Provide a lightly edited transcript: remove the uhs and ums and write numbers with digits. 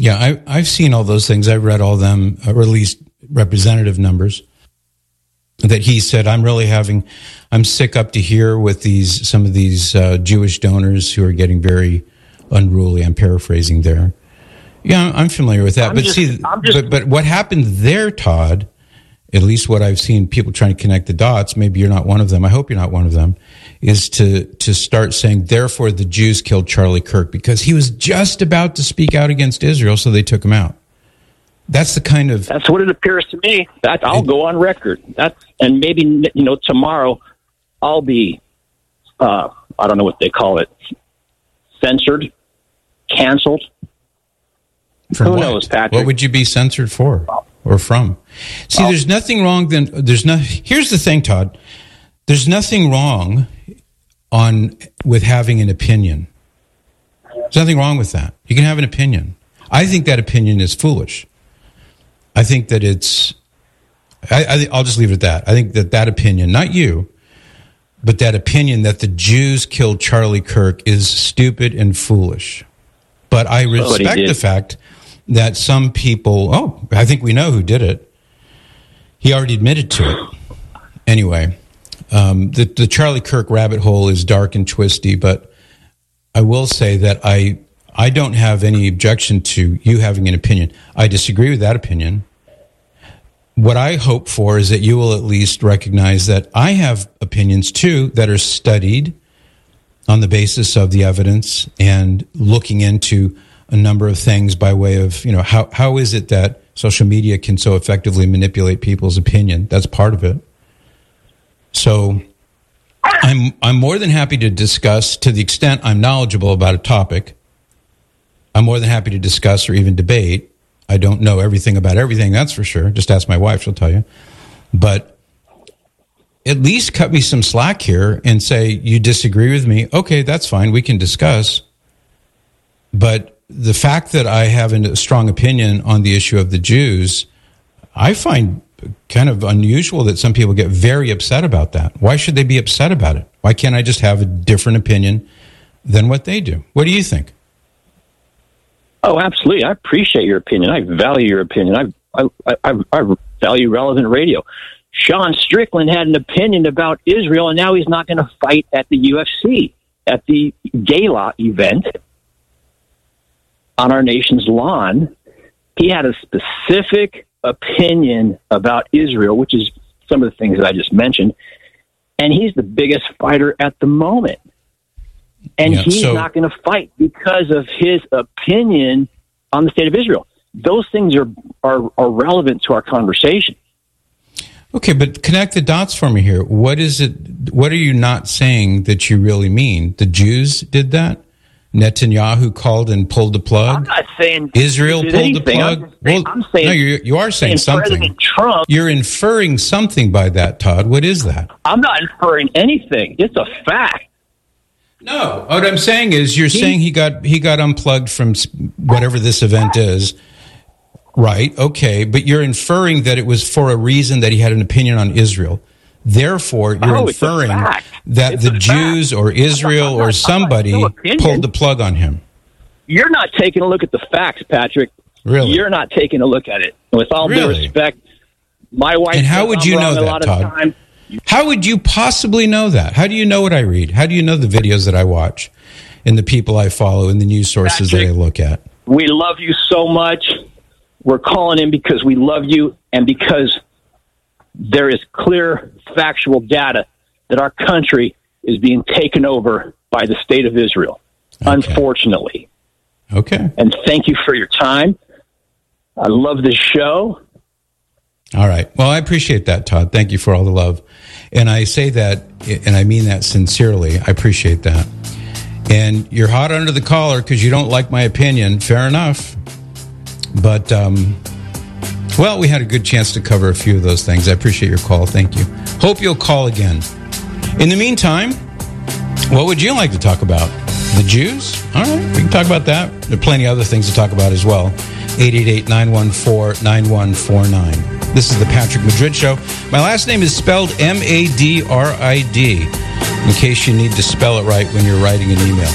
Yeah, I've seen all those things. I've read all of them, or at least representative numbers, that he said, I'm sick up to here with some of these Jewish donors who are getting very unruly. I'm paraphrasing there. Yeah, I'm familiar with that. But what happened there, Todd, at least what I've seen people trying to connect the dots, maybe you're not one of them, I hope you're not one of them, is to start saying, therefore the Jews killed Charlie Kirk because he was just about to speak out against Israel, so they took him out. That's what it appears to me. I'll go on record. And maybe, tomorrow I'll be, I don't know what they call it, censored, canceled. Who knows, Patrick? What would you be censored for or from? See, there's nothing wrong. Here's the thing, Todd. There's nothing wrong with having an opinion. There's nothing wrong with that. You can have an opinion. I think that opinion is foolish. I think that I'll just leave it at that. I think that opinion, not you, but that opinion that the Jews killed Charlie Kirk is stupid and foolish. But I respect the fact that some people, I think we know who did it. He already admitted to it. Anyway, the Charlie Kirk rabbit hole is dark and twisty, but I will say that I don't have any objection to you having an opinion. I disagree with that opinion. What I hope for is that you will at least recognize that I have opinions too that are studied on the basis of the evidence and looking into a number of things by way of, how is it that social media can so effectively manipulate people's opinion? That's part of it. So I'm more than happy to discuss, to the extent I'm knowledgeable about a topic. I'm more than happy to discuss or even debate. I don't know everything about everything, that's for sure. Just ask my wife, she'll tell you. But at least cut me some slack here and say, you disagree with me. Okay, that's fine. We can discuss. But the fact that I have a strong opinion on the issue of the Jews, I find kind of unusual that some people get very upset about that. Why should they be upset about it? Why can't I just have a different opinion than what they do? What do you think? Oh, absolutely. I appreciate your opinion. I value your opinion. I value relevant radio. Sean Strickland had an opinion about Israel, and now he's not going to fight at the UFC, at the gala event on our nation's lawn. He had a specific opinion about Israel, which is some of the things that I just mentioned, and he's the biggest fighter at the moment. And he's not going to fight because of his opinion on the state of Israel. Those things are relevant to our conversation. Okay, but connect the dots for me here. What is it? What are you not saying that you really mean? The Jews did that? Netanyahu called and pulled the plug? I'm not saying Israel pulled the plug? I'm saying, no, you are saying something. President Trump. You're inferring something by that, Todd. What is that? I'm not inferring anything. It's a fact. No, what I'm saying is you're saying he got unplugged from whatever this event is, right? Okay, but you're inferring that it was for a reason that he had an opinion on Israel. Therefore, you're inferring that the Jews or Israel or somebody pulled the plug on him. You're not taking a look at the facts, Patrick. Really? You're not taking a look at it. With all due respect, my wife. And how would you know that, Todd? How would you possibly know that? How do you know what I read? How do you know the videos that I watch and the people I follow and the news sources that I look at? We love you so much. We're calling in because we love you and because there is clear factual data that our country is being taken over by the state of Israel, unfortunately. Okay. And thank you for your time. I love this show. All right. Well, I appreciate that, Todd. Thank you for all the love. And I say that, and I mean that sincerely. I appreciate that. And you're hot under the collar because you don't like my opinion. Fair enough. But, well, we had a good chance to cover a few of those things. I appreciate your call. Thank you. Hope you'll call again. In the meantime, what would you like to talk about? The Jews? All right, we can talk about that. There are plenty of other things to talk about as well. 888-914-9149. This is the Patrick Madrid Show. My last name is spelled M-A-D-R-I-D, in case you need to spell it right when you're writing an email.